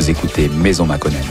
Vous écoutez Maison Makonnen.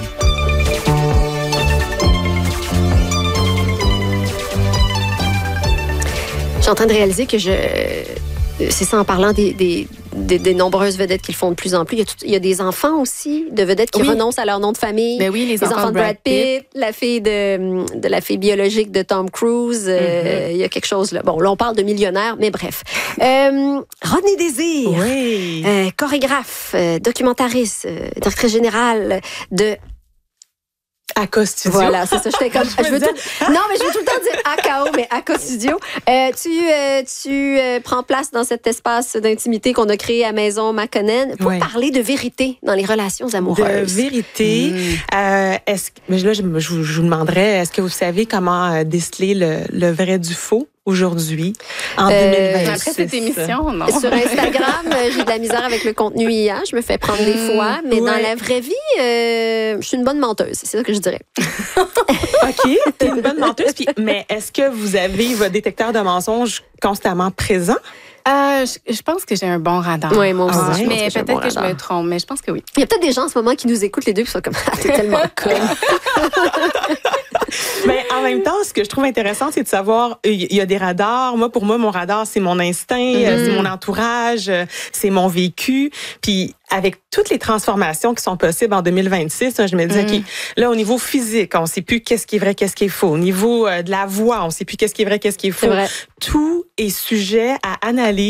Je suis en train de réaliser que c'est ça, en parlant des nombreuses vedettes qui le font de plus en plus. Il y a des enfants aussi de vedettes qui renoncent à leur nom de famille. Ben oui, les enfants de Brad Pitt, la fille de la fille biologique de Tom Cruise. Il y a quelque chose là. Bon, là, on parle de millionnaires, mais bref. Rodney Désir, chorégraphe, documentariste, directrice générale de ACA Studio. Voilà, c'est ça. Non, mais je veux tout le temps dire AKO, mais ACA Studio. Tu prends place dans cet espace d'intimité qu'on a créé à Maison Makonnen pour parler de vérité dans les relations amoureuses. De vérité. Mais là, je vous demanderais, est-ce que vous savez comment déceler le vrai du faux aujourd'hui, en 2026? Après cette émission, non. Sur Instagram, j'ai de la misère avec le contenu IA. Je me fais prendre des fois. Mais dans la vraie vie, je suis une bonne menteuse. C'est ça que je dirais. OK, t'es une bonne menteuse. Mais est-ce que vous avez votre détecteur de mensonges constamment présent? Je pense que j'ai un bon radar. Oui, moi aussi. Mais peut-être que je me trompe, mais je pense que oui. Il y a peut-être des gens en ce moment qui nous écoutent les deux et qui sont comme « t'es tellement conne ». Mais en même temps, ce que je trouve intéressant, c'est de savoir, il y a des radars. Pour moi, mon radar, c'est mon instinct, c'est mon entourage, c'est mon vécu. Puis avec toutes les transformations qui sont possibles en 2026, je me dis, OK, là, au niveau physique, on ne sait plus qu'est-ce qui est vrai, qu'est-ce qui est faux. Au niveau de la voix, on ne sait plus qu'est-ce qui est vrai, qu'est-ce qui est faux. Tout est sujet à analyse.